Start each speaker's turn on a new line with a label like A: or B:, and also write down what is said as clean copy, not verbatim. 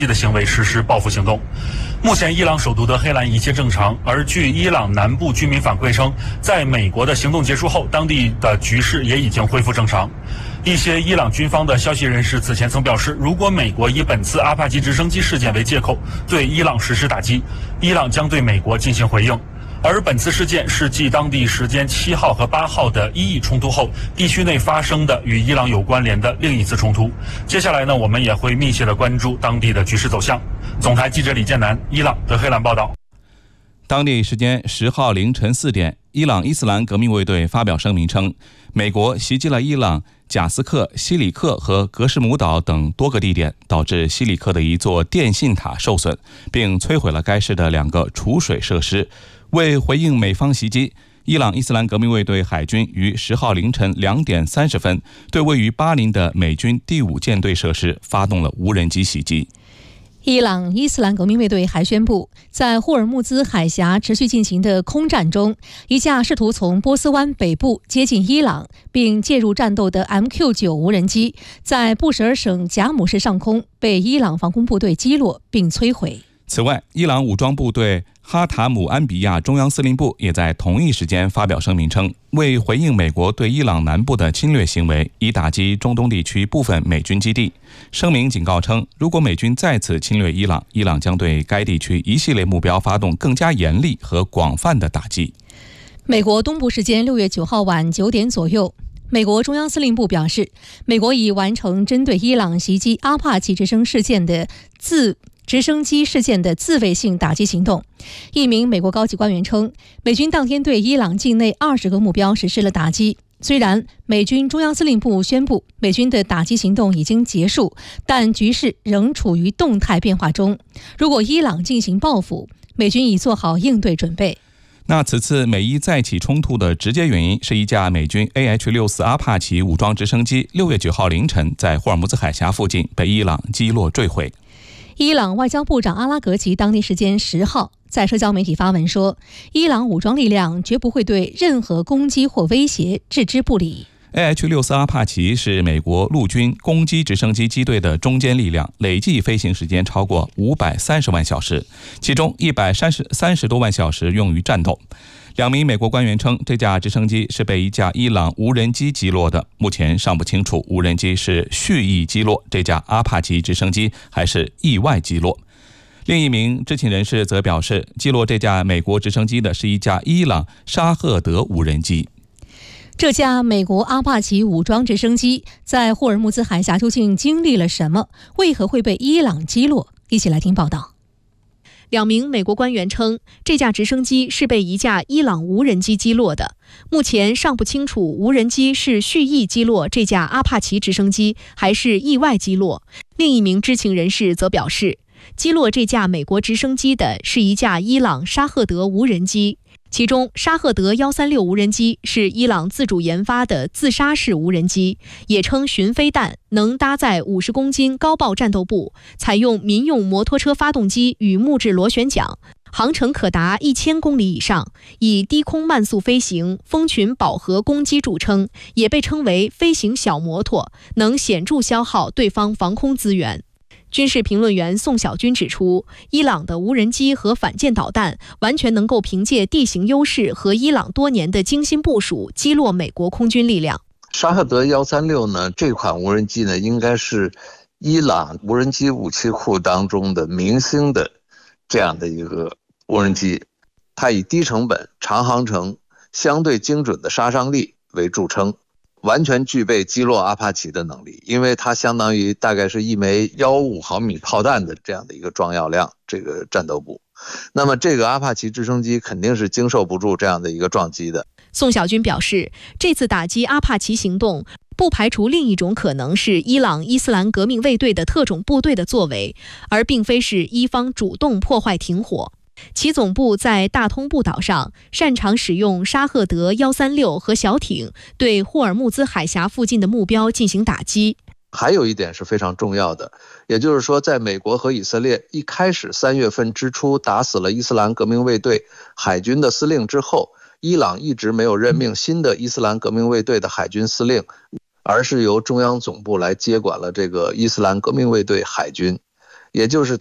A: 的行为实施报复行动。目前伊朗首都的黑兰一切正常，而据伊朗南部居民反馈称，在美国的行动结束后，当地的局势也已经恢复正常。一些伊朗军方的消息人士此前曾表示，如果美国以本次阿帕奇直升机事件为借口对伊朗实施打击，伊朗将对美国进行回应。而本次事件是继当地时间7号和8号的伊以冲突后，地区内发生的与伊朗有关联的另一次冲突。接下来呢，我们也会密切的关注当地的局势走向。总台记者李建南，伊朗德黑兰报道。
B: 当地时间10号凌晨4点，伊朗伊斯兰革命卫队发表声明称，美国袭击了伊朗贾斯克、西里克和格什姆岛等多个地点，导致西里克的一座电信塔受损，并摧毁了该市的2个储水设施。为回应美方袭击，伊朗伊斯兰革命卫队海军于10号凌晨2点30分对位于巴林的美军第5舰队设施发动了无人机袭击。
C: 伊朗伊斯兰革命卫队还宣布，在霍尔木兹海峡持续进行的空战中，一架试图从波斯湾北部接近伊朗并介入战斗的 MQ-9 无人机，在布什尔省贾姆市上空被伊朗防空部队击落并摧毁。
B: 此外，伊朗武装部队哈塔姆安比亚中央司令部也在同一时间发表声明称，为回应美国对伊朗南部的侵略行为，以打击中东地区部分美军基地。声明警告称，如果美军再次侵略伊朗，伊朗将对该地区一系列目标发动更加严厉和广泛的打击。
C: 美国东部时间6月9号晚9点左右，美国中央司令部表示，美国已完成针对伊朗袭击阿帕奇直升机事件的自卫性打击行动。一名美国高级官员称，美军当天对伊朗境内20个目标实施了打击。虽然美军中央司令部宣布美军的打击行动已经结束，但局势仍处于动态变化中。如果伊朗进行报复，美军已做好应对准备。
B: 那此次美伊再起冲突的直接原因是一架美军 AH-64 阿帕奇武装直升机6月9号凌晨在霍尔木兹海峡附近被伊朗击落坠毁。
C: 伊朗外交部长阿拉格齐当地时间10号在社交媒体发文说，伊朗武装力量绝不会对任何攻击或威胁置之不理。
B: AH-64 阿帕奇是美国陆军攻击直升机机队的中坚力量，累计飞行时间超过530万小时，其中130多万小时用于战斗。2名美国官员称，这架直升机是被一架伊朗无人机击落的，目前尚不清楚无人机是蓄意击落这架阿帕奇直升机还是意外击落。另一名知情人士则表示，击落这架美国直升机的是一架伊朗沙赫德无人机。
C: 这架美国阿帕奇武装直升机在霍尔木兹海峡究竟经历了什么？为何会被伊朗击落？一起来听报道。
D: 2名美国官员称，这架直升机是被一架伊朗无人机击落的。目前尚不清楚无人机是蓄意击落这架阿帕奇直升机，还是意外击落。另一名知情人士则表示，击落这架美国直升机的是一架伊朗沙赫德无人机。其中，沙赫德136无人机是伊朗自主研发的自杀式无人机，也称巡飞弹，能搭载50公斤高爆战斗部，采用民用摩托车发动机与木质螺旋桨，航程可达1000公里以上，以低空慢速飞行、蜂群饱和攻击著称，也被称为飞行小摩托，能显著消耗对方防空资源。军事评论员宋小军指出，伊朗的无人机和反舰导弹完全能够凭借地形优势和伊朗多年的精心部署击落美国空军力量。
E: 沙赫德136呢，这款无人机呢，应该是伊朗无人机武器库当中的明星的这样的一个无人机，它以低成本、长航程、相对精准的杀伤力为著称，完全具备击落阿帕奇的能力，因为它相当于大概是一枚1.5毫米炮弹的这样的一个装药量，这个战斗部。那么这个阿帕奇直升机肯定是经受不住这样的一个撞击的。
D: 宋小军表示，这次打击阿帕奇行动不排除另一种可能是伊朗伊斯兰革命卫队的特种部队的作为，而并非是伊方主动破坏停火。其总部在大通布岛上，擅长使用沙赫德136和小艇对霍尔木兹海峡附近的目标进行打击。
E: 还有一点是非常重要的，也就是说，在美国和以色列一开始3月份之初打死了伊斯兰革命卫队海军的司令之后，伊朗一直没有任命新的伊斯兰革命卫队的海军司令，而是由中央总部来接管了这个伊斯兰革命卫队海军。 也就是